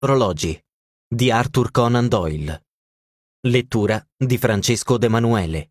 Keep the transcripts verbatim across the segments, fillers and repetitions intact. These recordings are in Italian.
Orologi di Arthur Conan Doyle. Lettura di Francesco De Manuele.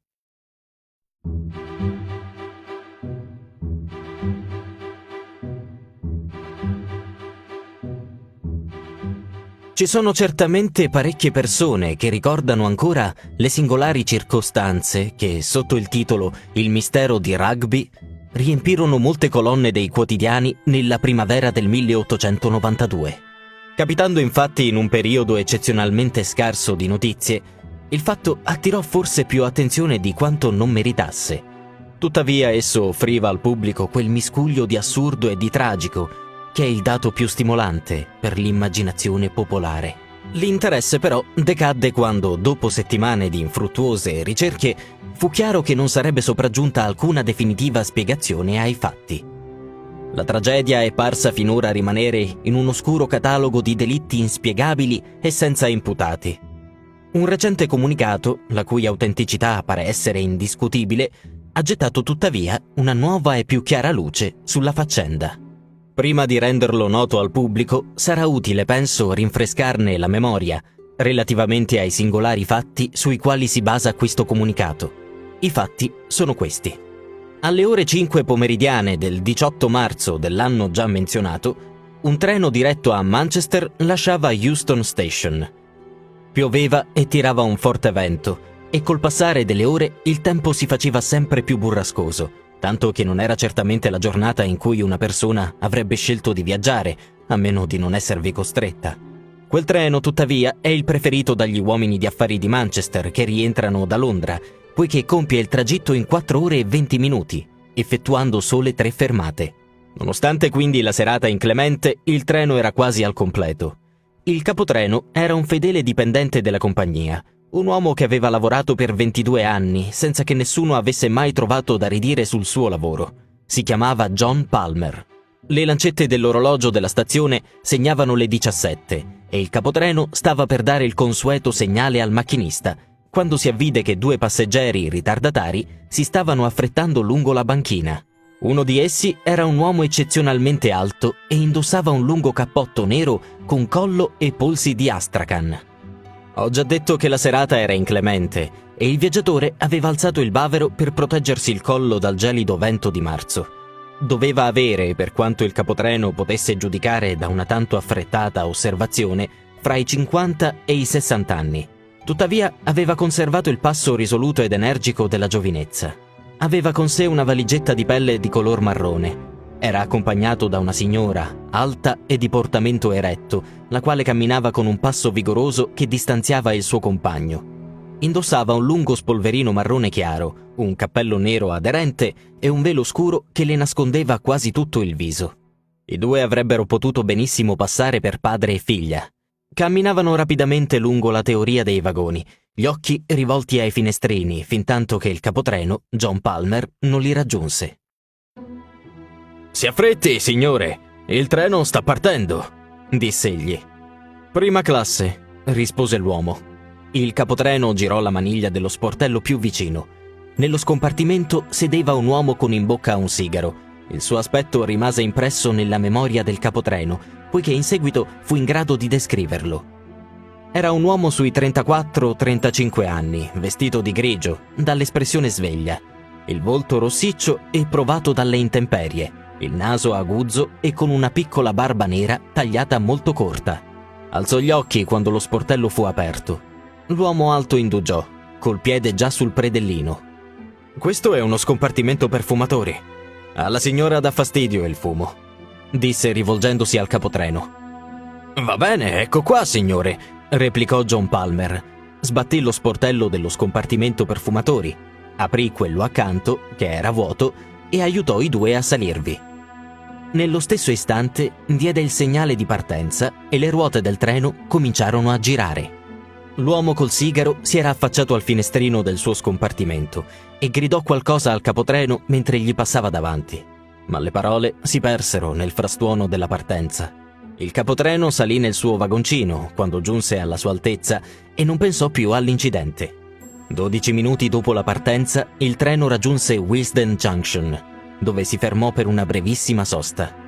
Ci sono certamente parecchie persone che ricordano ancora le singolari circostanze che, sotto il titolo Il mistero di Rugby, riempirono molte colonne dei quotidiani nella primavera del milleottocentonovantadue. Capitando infatti in un periodo eccezionalmente scarso di notizie, il fatto attirò forse più attenzione di quanto non meritasse. Tuttavia esso offriva al pubblico quel miscuglio di assurdo e di tragico che è il dato più stimolante per l'immaginazione popolare. L'interesse però decadde quando, dopo settimane di infruttuose ricerche, fu chiaro che non sarebbe sopraggiunta alcuna definitiva spiegazione ai fatti. La tragedia è parsa finora rimanere in un oscuro catalogo di delitti inspiegabili e senza imputati. Un recente comunicato, la cui autenticità pare essere indiscutibile, ha gettato tuttavia una nuova e più chiara luce sulla faccenda. Prima di renderlo noto al pubblico, sarà utile, penso, rinfrescarne la memoria relativamente ai singolari fatti sui quali si basa questo comunicato. I fatti sono questi. Alle ore cinque pomeridiane del diciotto marzo dell'anno già menzionato, un treno diretto a Manchester lasciava Euston Station. Pioveva e tirava un forte vento, e col passare delle ore il tempo si faceva sempre più burrascoso, tanto che non era certamente la giornata in cui una persona avrebbe scelto di viaggiare, a meno di non esservi costretta. Quel treno, tuttavia, è il preferito dagli uomini di affari di Manchester che rientrano da Londra, poiché compie il tragitto in quattro ore e venti minuti, effettuando sole tre fermate. Nonostante quindi la serata inclemente, il treno era quasi al completo. Il capotreno era un fedele dipendente della compagnia, un uomo che aveva lavorato per ventidue anni senza che nessuno avesse mai trovato da ridire sul suo lavoro. Si chiamava John Palmer. Le lancette dell'orologio della stazione segnavano le diciassette e il capotreno stava per dare il consueto segnale al macchinista, quando si avvide che due passeggeri ritardatari si stavano affrettando lungo la banchina. Uno di essi era un uomo eccezionalmente alto e indossava un lungo cappotto nero con collo e polsi di astracan. Ho già detto che la serata era inclemente e il viaggiatore aveva alzato il bavero per proteggersi il collo dal gelido vento di marzo. Doveva avere, per quanto il capotreno potesse giudicare da una tanto affrettata osservazione, fra i cinquanta e i sessanta anni. Tuttavia aveva conservato il passo risoluto ed energico della giovinezza. Aveva con sé una valigetta di pelle di color marrone. Era accompagnato da una signora, alta e di portamento eretto, la quale camminava con un passo vigoroso che distanziava il suo compagno. Indossava un lungo spolverino marrone chiaro, un cappello nero aderente e un velo scuro che le nascondeva quasi tutto il viso. I due avrebbero potuto benissimo passare per padre e figlia. Camminavano rapidamente lungo la teoria dei vagoni, gli occhi rivolti ai finestrini, fintanto che il capotreno, John Palmer, non li raggiunse. «Si affretti, signore! Il treno sta partendo!» diss'egli. «Prima classe», rispose l'uomo. Il capotreno girò la maniglia dello sportello più vicino. Nello scompartimento sedeva un uomo con in bocca un sigaro. Il suo aspetto rimase impresso nella memoria del capotreno, poiché in seguito fu in grado di descriverlo. Era un uomo sui trentaquattro trentacinque anni, vestito di grigio, dall'espressione sveglia, il volto rossiccio e provato dalle intemperie, il naso aguzzo e con una piccola barba nera tagliata molto corta. Alzò gli occhi quando lo sportello fu aperto. L'uomo alto indugiò, col piede già sul predellino. «Questo è uno scompartimento per fumatori. Alla signora dà fastidio il fumo», disse rivolgendosi al capotreno. «Va bene, ecco qua, signore», replicò John Palmer. Sbatté lo sportello dello scompartimento per fumatori, aprì quello accanto, che era vuoto, e aiutò i due a salirvi. Nello stesso istante diede il segnale di partenza e le ruote del treno cominciarono a girare. L'uomo col sigaro si era affacciato al finestrino del suo scompartimento e gridò qualcosa al capotreno mentre gli passava davanti. Ma le parole si persero nel frastuono della partenza. Il capotreno salì nel suo vagoncino quando giunse alla sua altezza e non pensò più all'incidente. Dodici minuti dopo la partenza, il treno raggiunse Willesden Junction, dove si fermò per una brevissima sosta.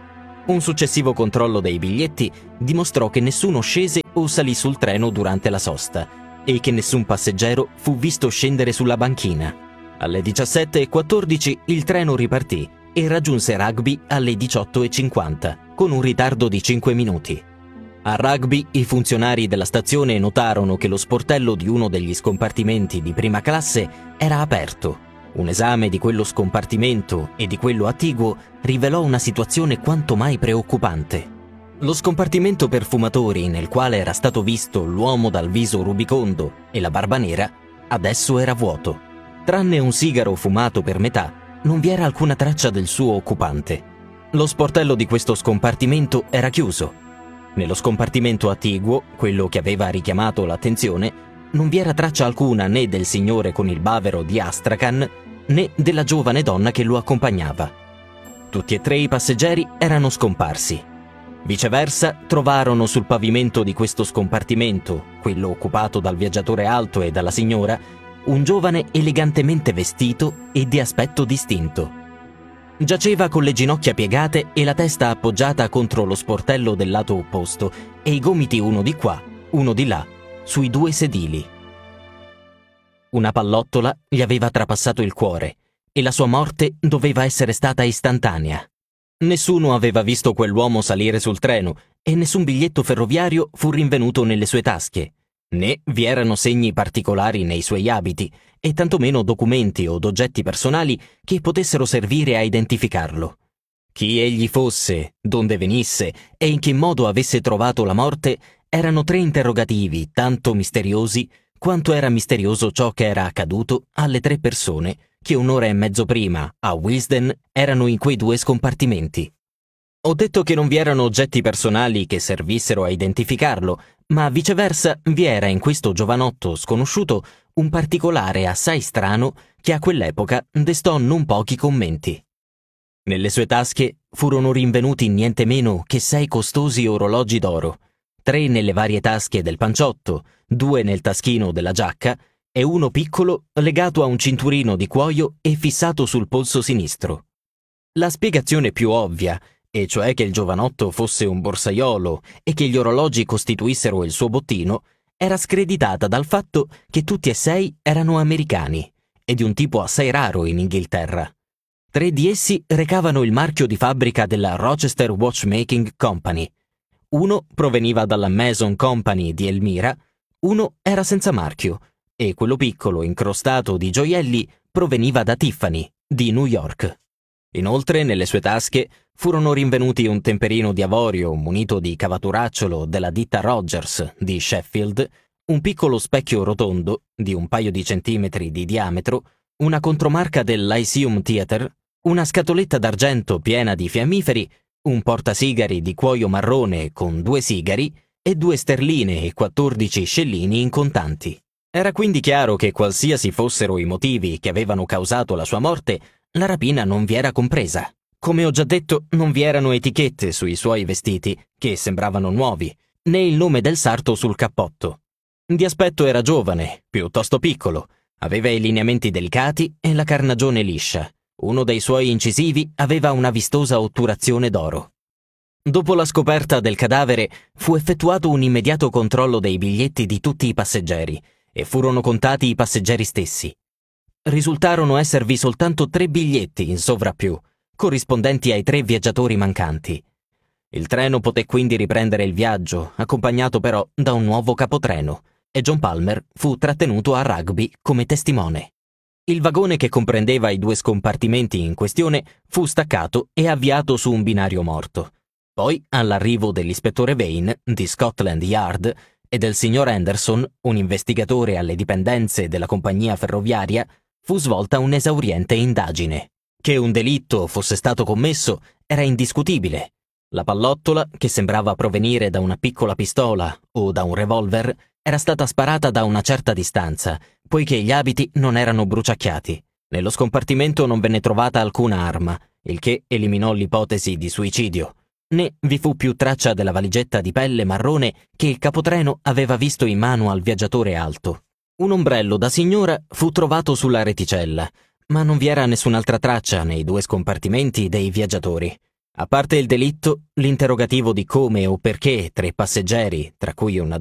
Un successivo controllo dei biglietti dimostrò che nessuno scese o salì sul treno durante la sosta e che nessun passeggero fu visto scendere sulla banchina. Alle diciassette e quattordici il treno ripartì e raggiunse Rugby alle diciotto e cinquanta, con un ritardo di cinque minuti. A Rugby i funzionari della stazione notarono che lo sportello di uno degli scompartimenti di prima classe era aperto. Un esame di quello scompartimento e di quello attiguo rivelò una situazione quanto mai preoccupante. Lo scompartimento per fumatori, nel quale era stato visto l'uomo dal viso rubicondo e la barba nera, adesso era vuoto. Tranne un sigaro fumato per metà, non vi era alcuna traccia del suo occupante. Lo sportello di questo scompartimento era chiuso. Nello scompartimento attiguo, quello che aveva richiamato l'attenzione, non vi era traccia alcuna né del signore con il bavero di Astrakhan né della giovane donna che lo accompagnava. Tutti e tre i passeggeri erano scomparsi. Viceversa, trovarono sul pavimento di questo scompartimento, quello occupato dal viaggiatore alto e dalla signora, un giovane elegantemente vestito e di aspetto distinto. Giaceva con le ginocchia piegate e la testa appoggiata contro lo sportello del lato opposto e i gomiti uno di qua, uno di là, sui due sedili. Una pallottola gli aveva trapassato il cuore e la sua morte doveva essere stata istantanea. Nessuno aveva visto quell'uomo salire sul treno e nessun biglietto ferroviario fu rinvenuto nelle sue tasche, né vi erano segni particolari nei suoi abiti e tantomeno documenti o oggetti personali che potessero servire a identificarlo. Chi egli fosse, donde venisse e in che modo avesse trovato la morte erano tre interrogativi tanto misteriosi quanto era misterioso ciò che era accaduto alle tre persone che un'ora e mezzo prima, a Willesden, erano in quei due scompartimenti. Ho detto che non vi erano oggetti personali che servissero a identificarlo, ma viceversa vi era in questo giovanotto sconosciuto un particolare assai strano che a quell'epoca destò non pochi commenti. Nelle sue tasche furono rinvenuti niente meno che sei costosi orologi d'oro, tre nelle varie tasche del panciotto, due nel taschino della giacca e uno piccolo legato a un cinturino di cuoio e fissato sul polso sinistro. La spiegazione più ovvia, e cioè che il giovanotto fosse un borsaiolo e che gli orologi costituissero il suo bottino, era screditata dal fatto che tutti e sei erano americani e di un tipo assai raro in Inghilterra. Tre di essi recavano il marchio di fabbrica della Rochester Watchmaking Company. Uno proveniva dalla Mason Company di Elmira, uno era senza marchio e quello piccolo incrostato di gioielli proveniva da Tiffany di New York. Inoltre nelle sue tasche furono rinvenuti un temperino di avorio munito di cavaturacciolo della ditta Rogers di Sheffield, un piccolo specchio rotondo di un paio di centimetri di diametro, una contromarca del Lyceum Theatre, una scatoletta d'argento piena di fiammiferi, un portasigari di cuoio marrone con due sigari e due sterline e quattordici scellini in contanti. Era quindi chiaro che qualsiasi fossero i motivi che avevano causato la sua morte, la rapina non vi era compresa. Come ho già detto, non vi erano etichette sui suoi vestiti, che sembravano nuovi, né il nome del sarto sul cappotto. Di aspetto era giovane, piuttosto piccolo, aveva i lineamenti delicati e la carnagione liscia. Uno dei suoi incisivi aveva una vistosa otturazione d'oro. Dopo la scoperta del cadavere, fu effettuato un immediato controllo dei biglietti di tutti i passeggeri e furono contati i passeggeri stessi. Risultarono esservi soltanto tre biglietti in sovrappiù, corrispondenti ai tre viaggiatori mancanti. Il treno poté quindi riprendere il viaggio, accompagnato però da un nuovo capotreno, e John Palmer fu trattenuto a Rugby come testimone. Il vagone che comprendeva i due scompartimenti in questione fu staccato e avviato su un binario morto. Poi, all'arrivo dell'ispettore Vane di Scotland Yard e del signor Anderson, un investigatore alle dipendenze della compagnia ferroviaria, fu svolta un'esauriente indagine. Che un delitto fosse stato commesso era indiscutibile. La pallottola, che sembrava provenire da una piccola pistola o da un revolver, era stata sparata da una certa distanza, poiché gli abiti non erano bruciacchiati. Nello scompartimento non venne trovata alcuna arma, il che eliminò l'ipotesi di suicidio, né vi fu più traccia della valigetta di pelle marrone che il capotreno aveva visto in mano al viaggiatore alto. Un ombrello da signora fu trovato sulla reticella, ma non vi era nessun'altra traccia nei due scompartimenti dei viaggiatori. A parte il delitto, l'interrogativo di come o perché tre passeggeri, tra cui una